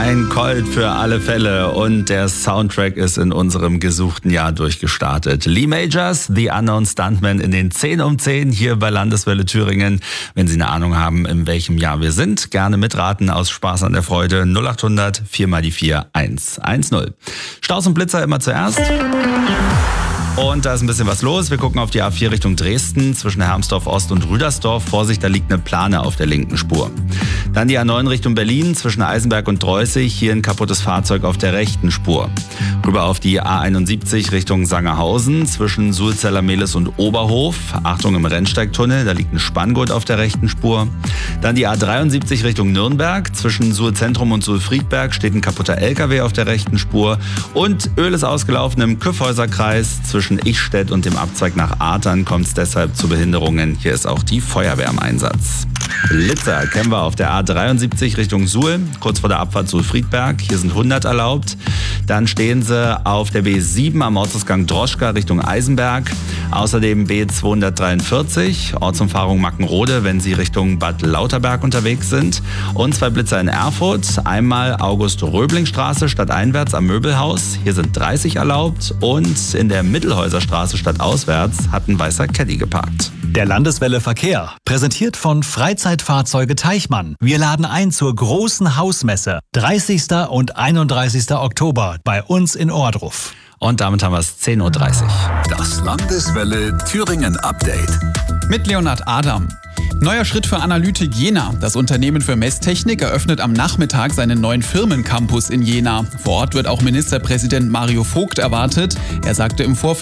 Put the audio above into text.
Ein Colt für alle Fälle und der Soundtrack ist in unserem gesuchten Jahr durchgestartet. Lee Majors, The Unknown Stuntman in den 10 um 10 hier bei Landeswelle Thüringen. Wenn Sie eine Ahnung haben, in welchem Jahr wir sind, gerne mitraten aus Spaß an der Freude. 0800 4 mal die 4 110. Staus und Blitzer immer zuerst. Und da ist ein bisschen was los. Wir gucken auf die A4 Richtung Dresden zwischen Hermsdorf Ost und Rüdersdorf. Vorsicht, da liegt eine Plane auf der linken Spur. Dann die A9 Richtung Berlin zwischen Eisenberg und Dreußig. Hier ein kaputtes Fahrzeug auf der rechten Spur. Rüber auf die A71 Richtung Sangerhausen zwischen Sulzeller Mehlis und Oberhof. Achtung im Rennsteigtunnel, da liegt ein Spanngurt auf der rechten Spur. Dann die A73 Richtung Nürnberg. Zwischen Suhl-Zentrum und Suhl-Friedberg steht ein kaputter LKW auf der rechten Spur. Und Öl ist ausgelaufen im Kyffhäuserkreis. Zwischen Ichstedt und dem Abzweig nach Artern kommt es deshalb zu Behinderungen. Hier ist auch die Feuerwehr im Einsatz. Blitzer kennen wir auf der A73 Richtung Suhl, kurz vor der Abfahrt Suhl-Friedberg. Hier sind 100 erlaubt. Dann stehen sie auf der B7 am Ortsausgang Droschka Richtung Eisenberg. Außerdem B243, Ortsumfahrung Mackenrode, wenn Sie Richtung Bad Lauterberg unterwegs sind. Und 2 Blitzer in Erfurt. Einmal August-Röbling-Straße stadteinwärts am Möbelhaus. Hier sind 30 erlaubt. Und in der Mittelhäuserstraße stadtauswärts hat ein weißer Caddy geparkt. Der Landeswelle Verkehr, präsentiert von Freizeitfahrzeuge Teichmann. Wir laden ein zur großen Hausmesse, 30. und 31. Oktober bei uns in Ohrdruf. Und damit haben wir es 10.30 Uhr. Das Landeswelle Thüringen Update. Mit Leonhard Adam. Neuer Schritt für Analytik Jena. Das Unternehmen für Messtechnik eröffnet am Nachmittag seinen neuen Firmencampus in Jena. Vor Ort wird auch Ministerpräsident Mario Vogt erwartet. Er sagte im Vorfeld,